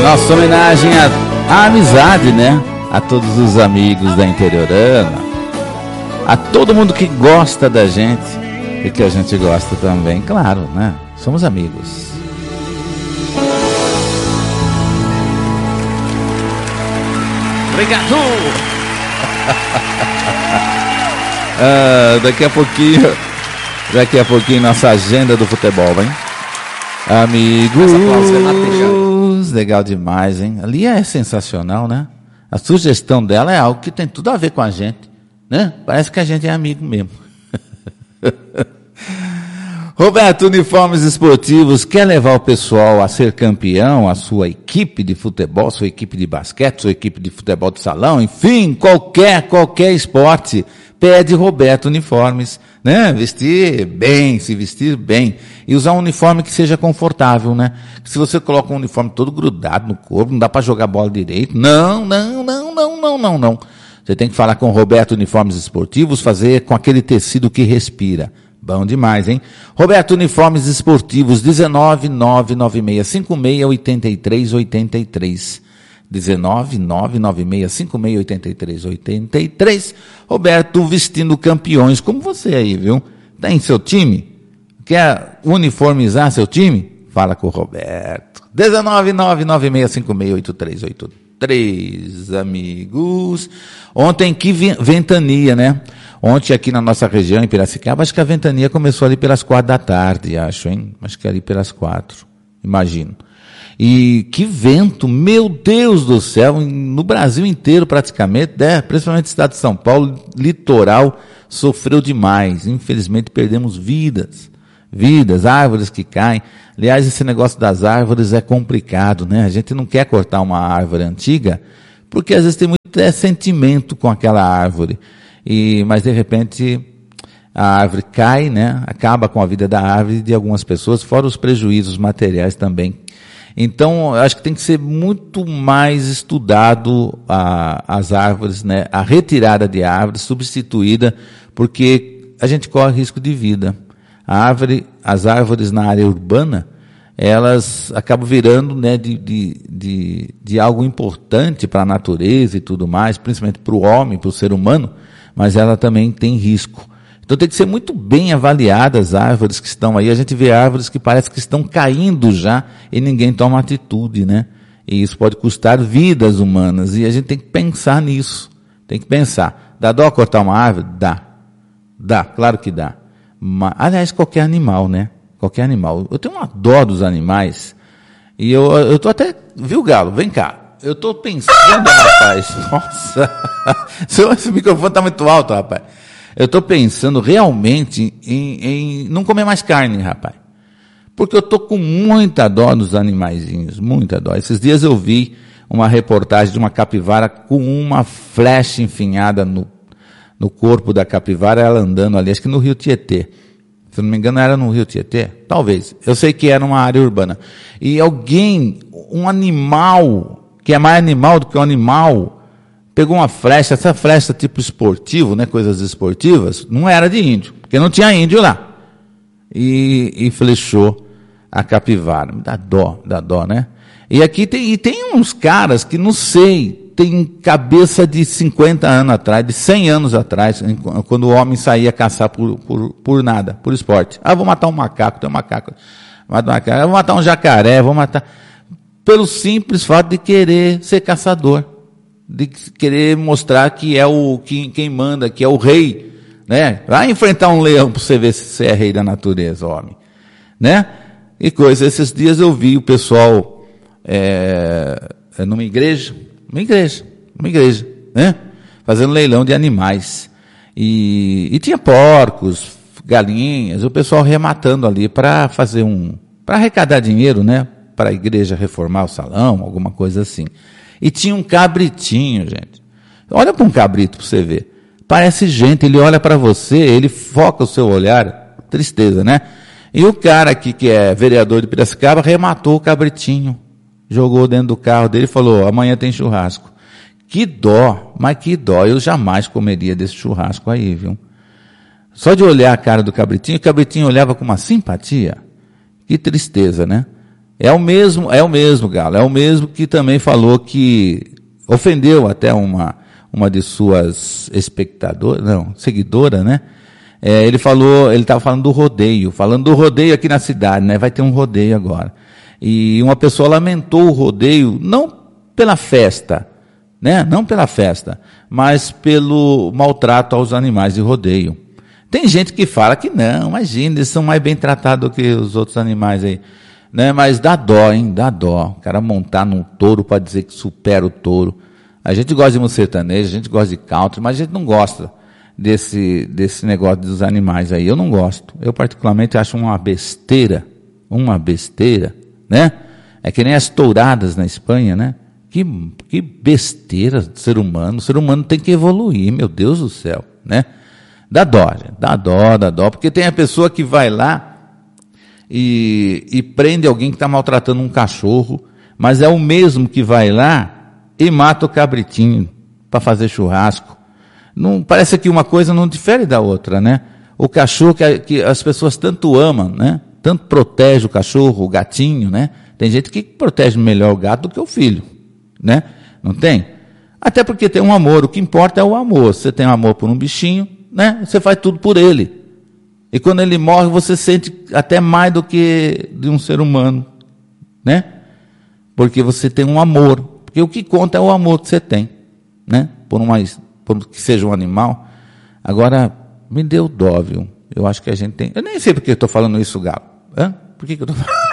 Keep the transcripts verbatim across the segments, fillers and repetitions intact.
Nossa homenagem à, à amizade, né? A todos os amigos da Interiorana, a todo mundo que gosta da gente e que a gente gosta também, claro, né? Somos amigos. Obrigado! ah, daqui a pouquinho, daqui a pouquinho nossa agenda do futebol, hein? Amigos, legal demais, hein? Ali é sensacional, né? A sugestão dela é algo que tem tudo a ver com a gente, né? Parece que a gente é amigo mesmo. Roberto, Uniformes Esportivos, quer levar o pessoal a ser campeão, a sua equipe de futebol, sua equipe de basquete, sua equipe de futebol de salão, enfim, qualquer, qualquer esporte, pede Roberto Uniformes, né? Vestir bem, se vestir bem e usar um uniforme que seja confortável, né? Se você coloca um uniforme todo grudado no corpo, não dá para jogar bola direito. Não, não, não, não, não, não, não. Você tem que falar com Roberto Uniformes Esportivos, fazer com aquele tecido que respira. Bom demais, hein? Roberto Uniformes Esportivos, dezenove, nove nove seis cinco seis, oito três oito três. dezenove, nove nove seis cinco seis, oito três oito três. Roberto vestindo campeões, como você aí, viu? Tá em seu time? Quer uniformizar seu time? Fala com o Roberto. dezenove, nove nove seis cinco seis, oito três oito três, amigos. Ontem que ventania, né? Ontem aqui na nossa região, em Piracicaba, acho que a ventania começou ali pelas quatro da tarde, acho, hein? Acho que ali pelas quatro, imagino. E que vento, meu Deus do céu, no Brasil inteiro praticamente, né? Principalmente no estado de São Paulo, litoral, sofreu demais. Infelizmente perdemos vidas, vidas, árvores que caem. Aliás, esse negócio das árvores é complicado, né? A gente não quer cortar uma árvore antiga, porque às vezes tem muito é, sentimento com aquela árvore. E, mas de repente a árvore cai, né? Acaba com a vida da árvore e de algumas pessoas, fora os prejuízos materiais também. Então, acho que tem que ser muito mais estudado a, as árvores, né? A retirada de árvores, substituída, porque a gente corre risco de vida. A árvore, as árvores na área urbana, elas acabam virando, né, de, de, de, de algo importante para a natureza e tudo mais, principalmente para o homem, para o ser humano, mas ela também tem risco. Então tem que ser muito bem avaliadas as árvores que estão aí. A gente vê árvores que parece que estão caindo já e ninguém toma atitude, né? E isso pode custar vidas humanas e a gente tem que pensar nisso. Tem que pensar. Dá dó cortar uma árvore? Dá. Dá, claro que dá. Mas, aliás, qualquer animal, né? Qualquer animal. Eu tenho uma dó dos animais e eu, eu tô até... Viu, Galo? Vem cá. Eu tô pensando, rapaz. Nossa. Esse microfone tá muito alto, rapaz. Eu estou pensando realmente em, em não comer mais carne, rapaz. Porque eu estou com muita dó dos animaizinhos, muita dó. Esses dias eu vi uma reportagem de uma capivara com uma flecha enfinhada no, no corpo da capivara, ela andando ali, acho que no Rio Tietê. Se não me engano, era no Rio Tietê? Talvez. Eu sei que era uma área urbana. E alguém, um animal, que é mais animal do que um animal, pegou uma flecha, essa flecha tipo esportivo, né, coisas esportivas, não era de índio, porque não tinha índio lá. E, e flechou a capivara. Dá dó, dá dó, né? E aqui tem, e tem uns caras que não sei, tem cabeça de cinquenta anos atrás, de cem anos atrás, quando o homem saía caçar por, por, por nada, por esporte. Ah, vou matar um macaco, tem um macaco. Vou matar um jacaré, vou matar... Pelo simples fato de querer ser caçador. De querer mostrar que é o que, quem manda, que é o rei, né? Vai enfrentar um leão para você ver se você é rei da natureza, homem, né? E coisa. Esses dias eu vi o pessoal é, numa igreja, uma igreja, uma igreja, né? Fazendo leilão de animais e, e tinha porcos, galinhas, o pessoal rematando ali para fazer um, para arrecadar dinheiro, né? Para a igreja reformar o salão, alguma coisa assim. E tinha um cabritinho, gente. Olha para um cabrito para você ver. Parece gente, ele olha para você, ele foca o seu olhar. Tristeza, né? E o cara aqui, que é vereador de Piracicaba, rematou o cabritinho. Jogou dentro do carro dele e falou, amanhã tem churrasco. Que dó, mas que dó. Eu jamais comeria desse churrasco aí, viu? Só de olhar a cara do cabritinho, o cabritinho olhava com uma simpatia. Que tristeza, né? É o mesmo, é o mesmo, Galo, é o mesmo que também falou que ofendeu até uma, uma de suas espectadoras, não, seguidora, né? É, ele falou, ele estava falando do rodeio, falando do rodeio aqui na cidade, né? Vai ter um rodeio agora. E uma pessoa lamentou o rodeio, não pela festa, né? Não pela festa, mas pelo maltrato aos animais de rodeio. Tem gente que fala que não, imagina, eles são mais bem tratados do que os outros animais aí. Né? Mas dá dó, hein? Dá dó. O cara montar num touro para dizer que supera o touro. A gente gosta de música sertaneja, a gente gosta de country, mas a gente não gosta desse, desse negócio dos animais aí. Eu não gosto. Eu particularmente acho uma besteira, uma besteira, né? É que nem as touradas na Espanha, né? Que, que besteira do ser humano. O ser humano tem que evoluir, meu Deus do céu, né? Dá dó, gente. Dá dó, dá dó, porque tem a pessoa que vai lá E, e prende alguém que está maltratando um cachorro, mas é o mesmo que vai lá e mata o cabritinho para fazer churrasco. Não, parece que uma coisa não difere da outra, né? O cachorro que, que as pessoas tanto amam, né? Tanto protege o cachorro, o gatinho, né? Tem gente que protege melhor o gato do que o filho, né? Não tem? Até porque tem um amor, o que importa é o amor. Você tem um amor por um bichinho, né? Você faz tudo por ele. E quando ele morre, você sente até mais do que de um ser humano, né? Porque você tem um amor. Porque o que conta é o amor que você tem, né? Por, uma, por que seja um animal. Agora, me deu dó, viu? Eu acho que a gente tem... Eu nem sei por que eu estou falando isso, Galo. Hã? Por que, que eu estou falando?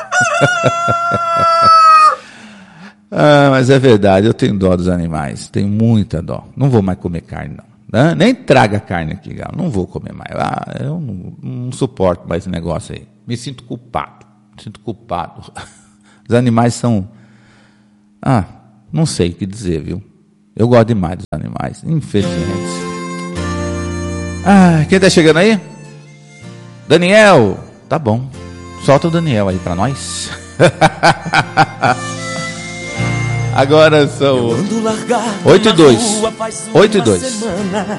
Ah, mas é verdade, eu tenho dó dos animais. Tenho muita dó. Não vou mais comer carne, não. Não, nem traga carne aqui, Galo. Não vou comer mais. Ah, eu não, não suporto mais esse negócio aí. Me sinto culpado. Me sinto culpado. Os animais são... Ah, não sei o que dizer, viu? Eu gosto demais dos animais, infelizmente. Ah, quem tá chegando aí? Daniel. Tá bom. Solta o Daniel aí pra nós. Agora são oito e dois. oito e dois.